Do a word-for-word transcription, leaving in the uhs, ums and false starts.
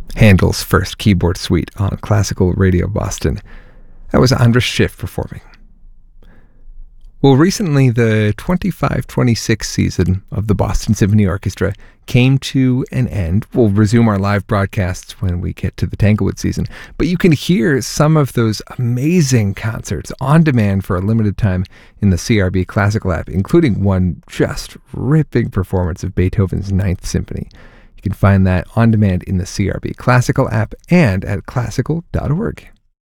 Handel's first keyboard suite on Classical Radio Boston. That was Andras Schiff performing. Well, recently the twenty-five twenty-six season of the Boston Symphony Orchestra came to an end. We'll resume our live broadcasts when we get to the Tanglewood season, but you can hear some of those amazing concerts on demand for a limited time in the C R B Classical app, including one just ripping performance of Beethoven's Ninth Symphony. You can find that on demand in the C R B Classical app and at classical dot org.